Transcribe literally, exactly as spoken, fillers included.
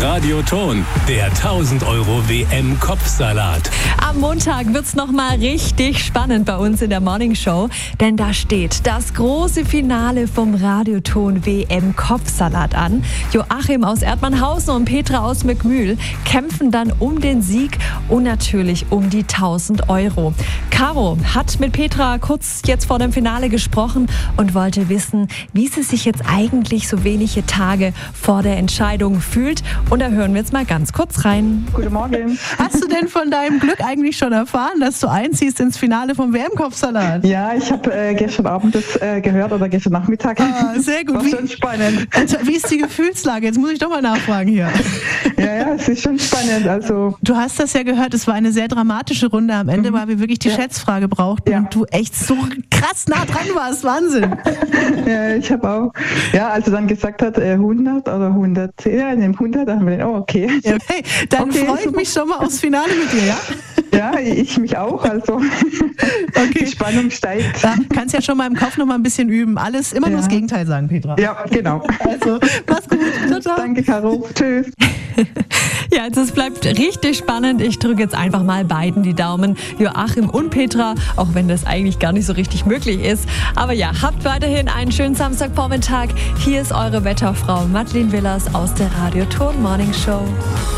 Radioton, der tausend Euro W M-Kopfsalat. Am Montag wird's noch mal richtig spannend bei uns in der Morning Show, denn da steht das große Finale vom Radioton W M-Kopfsalat an. Joachim aus Erdmannhausen und Petra aus Mückmühl kämpfen dann um den Sieg und natürlich um die tausend Euro. Caro hat mit Petra kurz jetzt vor dem Finale gesprochen und wollte wissen, wie sie sich jetzt eigentlich so wenige Tage vor der Entscheidung fühlt. Und da hören wir jetzt mal ganz kurz rein. Guten Morgen. Hast du denn von deinem Glück eigentlich schon erfahren, dass du einziehst ins Finale vom W M-Kopfsalat? Ja, ich habe äh, gestern Abend das äh, gehört oder gestern Nachmittag. Ah, sehr gut. War schon spannend. Also, wie ist die Gefühlslage? Jetzt muss ich doch mal nachfragen hier. Ja, ja, es ist schon spannend. Also Du hast das ja gehört, es war eine sehr dramatische Runde am Ende, weil wir wirklich die Ja. Schätzfrage brauchten Ja. und du echt so krass nah dran warst. Wahnsinn. ja, ich habe auch, ja, als er dann gesagt hat, äh, hundert oder hundertzehn, ja, in dem hundert, da haben wir gedacht, oh, okay. Ja, okay, dann Okay, freue ich super. mich schon mal aufs Finale mit dir, ja? Ja, ich mich auch, also die Spannung steigt. Da kannst ja schon mal im Kopf noch mal ein bisschen üben. Alles immer nur Ja. das Gegenteil sagen, Petra. Ja, genau. Also, mach's gut. Ciao, ciao. Danke, Caro. Tschüss. Ja, also es bleibt richtig spannend. Ich drücke jetzt einfach mal beiden die Daumen, Joachim und Petra, auch wenn das eigentlich gar nicht so richtig möglich ist. Aber ja, habt weiterhin einen schönen Samstagvormittag. Hier ist eure Wetterfrau Madeleine Willers aus der Radioton Morning Show.